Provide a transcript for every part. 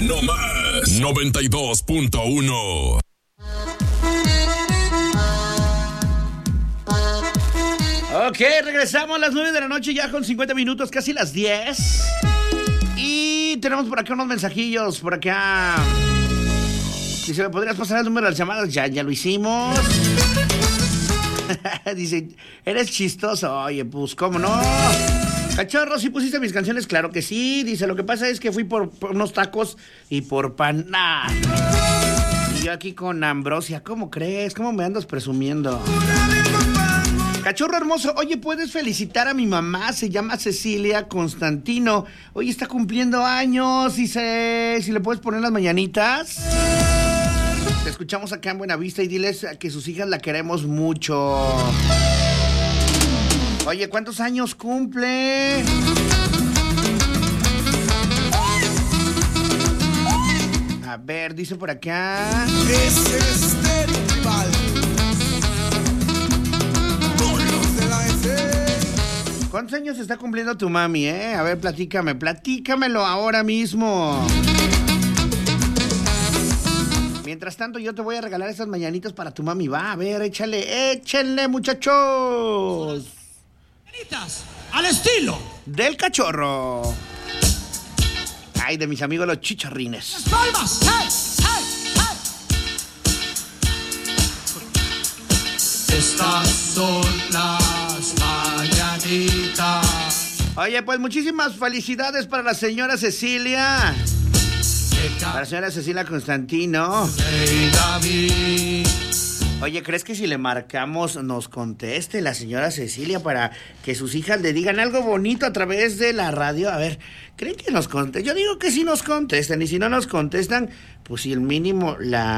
no más 92.1. Ok, regresamos a las 9 de la noche ya con 50 minutos, casi las 10. Y tenemos por acá unos mensajillos, por acá. Dice, ¿me podrías pasar el número de las llamadas? Ya lo hicimos. Dice, eres chistoso. Oye, pues, ¿cómo no? Cachorro, ¿sí pusiste mis canciones? Claro que sí. Dice, lo que pasa es que fui por unos tacos y por pan. Nah. Y yo aquí con Ambrosia. ¿Cómo crees? ¿Cómo me andas presumiendo? Cachorro hermoso, oye, ¿puedes felicitar a mi mamá? Se llama Cecilia Constantino. Hoy está cumpliendo años. Si le puedes poner las mañanitas. Te escuchamos acá en Buenavista y diles que sus hijas la queremos mucho. Oye, ¿cuántos años cumple? A ver, dice por acá. Es Estéreo Tribal. ¿Cuántos años está cumpliendo tu mami, A ver, platícamelo ahora mismo. Mientras tanto, yo te voy a regalar esas mañanitas para tu mami. Va, a ver, échenle, muchachos. Mañanitas, al estilo del Cachorro. Ay, de mis amigos los chicharrines. Las palmas, Estas son las mañanitas. Oye, pues muchísimas felicidades para la señora Cecilia. Para la señora Cecilia Constantino. Oye, ¿crees que si le marcamos nos conteste la señora Cecilia para que sus hijas le digan algo bonito a través de la radio? A ver, ¿creen que nos contesten? Yo digo que sí nos contestan, y si no nos contestan, pues si el mínimo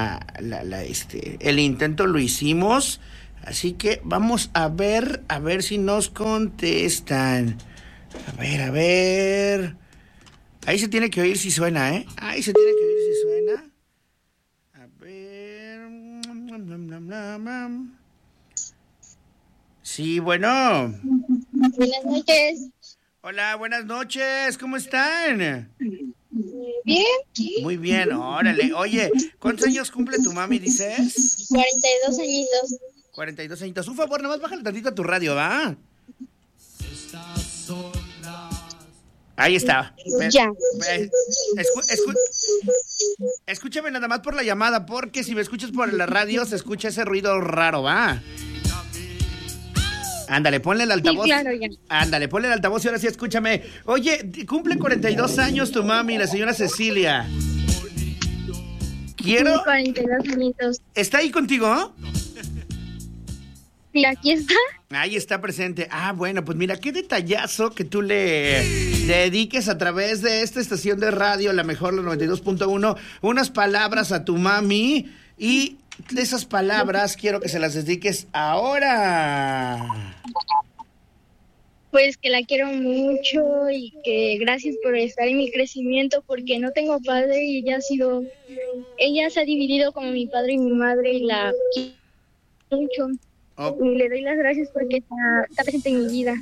el intento lo hicimos. Así que vamos a ver si nos contestan. A ver. Ahí se tiene que oír si suena, Ahí se tiene que oír si suena. A ver. Sí, bueno. Buenas noches. Hola, buenas noches. ¿Cómo están? Bien. Muy bien, órale. Oye, ¿cuántos años cumple tu mami, dices? 42 añitos. 42 añitos. Un favor, nada más bájale tantito a tu radio, ¿va? Ahí está. Ya. Escúchame nada más por la llamada, porque si me escuchas por la radio se escucha ese ruido raro, ¿va? Ándale, ponle el altavoz. Sí, claro, ya. Ándale, ponle el altavoz y ahora sí escúchame. Oye, cumple 42 años tu mami, la señora Cecilia. Quiero... Sí, 42 añitos. ¿Está ahí contigo? Sí, aquí está. Ahí está presente. Ah, bueno, pues mira, qué detallazo que tú le dediques a través de esta estación de radio, la mejor, la 92.1, unas palabras a tu mami, y de esas palabras quiero que se las dediques ahora. Pues que la quiero mucho y que gracias por estar en mi crecimiento, porque no tengo padre y ella se ha dividido como mi padre y mi madre, y la quiero mucho. Oh. Y le doy las gracias porque está presente en mi vida.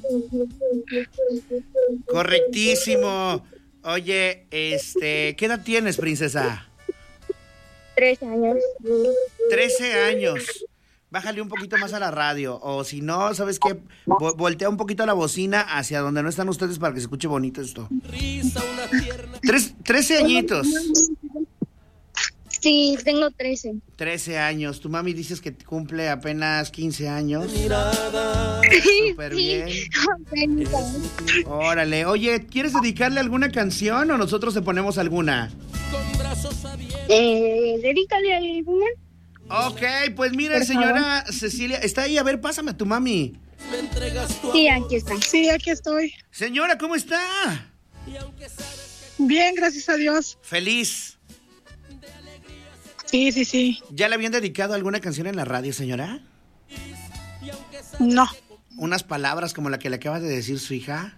Correctísimo. Oye, ¿qué edad tienes, princesa? 13 años. 13 años. Bájale un poquito más a la radio, o si no, ¿sabes qué? Voltea un poquito la bocina hacia donde no están ustedes para que se escuche bonito esto. 13 añitos. Sí, tengo 13. 13 años. Tu mami dices que cumple apenas 15 años. Súper bien. Órale. Oye, ¿quieres dedicarle alguna canción o nosotros te ponemos alguna? Dedícale alguna. Ok, pues mire, señora Cecilia, ¿está ahí? A ver, pásame a tu mami. Sí, aquí está. Sí, aquí estoy. Señora, ¿cómo está? Bien, gracias a Dios. ¿Feliz? Sí. ¿Ya le habían dedicado alguna canción en la radio, señora? No. ¿Unas palabras como la que le acaba de decir su hija?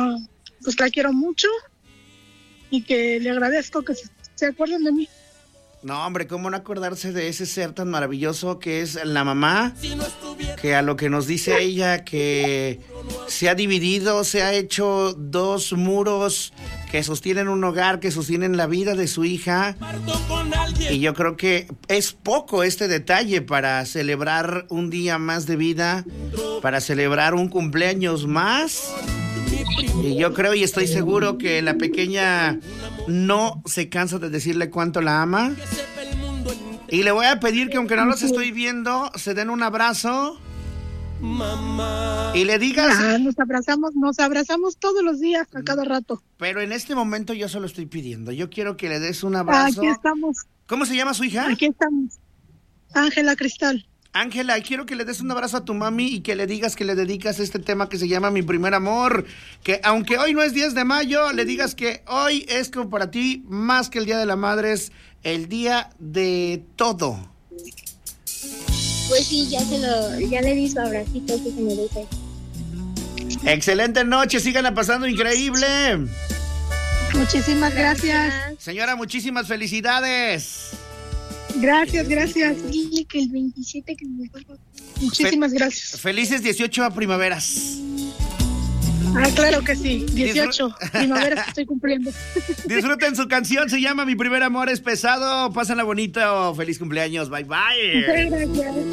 Pues la quiero mucho y que le agradezco que se acuerden de mí. No, hombre, ¿cómo no acordarse de ese ser tan maravilloso que es la mamá? Que a lo que nos dice ella, que se ha dividido, se ha hecho dos muros que sostienen un hogar, que sostienen la vida de su hija. Y yo creo que es poco este detalle para celebrar un día más de vida, para celebrar un cumpleaños más. Y yo creo y estoy seguro que la pequeña no se cansa de decirle cuánto la ama. Y le voy a pedir que aunque no los estoy viendo, se den un abrazo. Y le digas... Nos abrazamos todos los días, a cada rato. Pero en este momento yo solo estoy pidiendo. Yo quiero que le des un abrazo. Aquí estamos. ¿Cómo se llama su hija? Aquí estamos. Ángela Cristal. Ángela, quiero que le des un abrazo a tu mami y que le digas que le dedicas este tema que se llama Mi Primer Amor. Que aunque hoy no es 10 de mayo, le digas que hoy es como para ti, más que el Día de la Madre, es el día de todo. Pues sí, ya le di su abracito que se merece. Excelente noche, síganla pasando increíble. Muchísimas gracias. Señora, muchísimas felicidades. Gracias. Dile que el 27 que me vuelva. Muchísimas gracias. Felices 18 primaveras. Claro que sí. 18 primaveras que estoy cumpliendo. Disfruten su canción, se llama Mi Primer Amor es Pesado. Pásenla bonito. Feliz cumpleaños. Bye, bye. Muchas gracias.